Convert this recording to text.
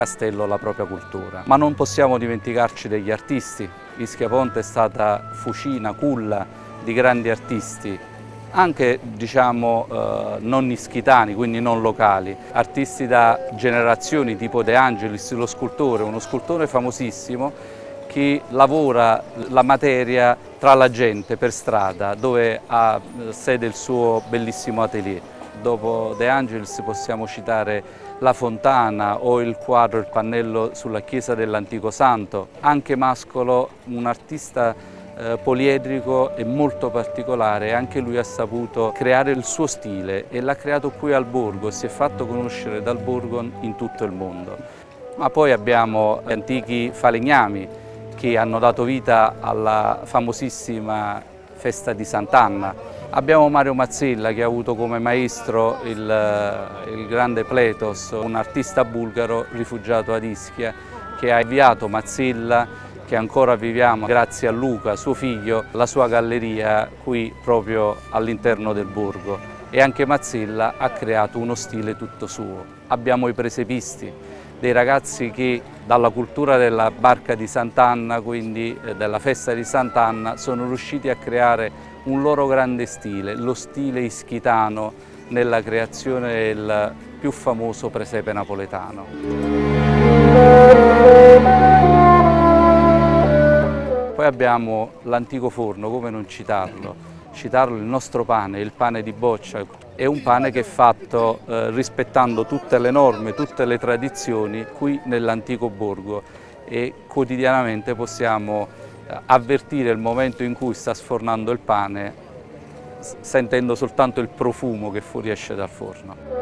castello la propria cultura. Ma non possiamo dimenticarci degli artisti. Ischia Ponte è stata fucina, culla di grandi artisti, anche non ischitani, quindi non locali, artisti da generazioni tipo De Angelis, lo scultore, uno scultore famosissimo che lavora la materia tra la gente per strada, dove ha sede il suo bellissimo atelier. Dopo De Angelis possiamo citare la Fontana o il quadro Il pannello sulla chiesa dell'Antico Santo. Anche Mascolo, un artista poliedrico e molto particolare, anche lui ha saputo creare il suo stile e l'ha creato qui al Borgo, si è fatto conoscere dal Borgo in tutto il mondo. Ma poi abbiamo gli antichi falegnami che hanno dato vita alla famosissima festa di Sant'Anna. Abbiamo Mario Mazzilla che ha avuto come maestro il grande Pletos, un artista bulgaro rifugiato ad Ischia, che ha avviato Mazzilla, che ancora viviamo grazie a Luca, suo figlio, la sua galleria qui proprio all'interno del borgo. E anche Mazzilla ha creato uno stile tutto suo. Abbiamo i presepisti, dei ragazzi che dalla cultura della barca di Sant'Anna, quindi della festa di Sant'Anna, sono riusciti a creare un loro grande stile, lo stile ischitano nella creazione del più famoso presepe napoletano. Poi abbiamo l'antico forno, come non citarlo? Citarlo, il nostro pane, il pane di Boccia, è un pane che è fatto rispettando tutte le norme, tutte le tradizioni qui nell'antico borgo e quotidianamente possiamo avvertire il momento in cui sta sfornando il pane sentendo soltanto il profumo che fuoriesce dal forno.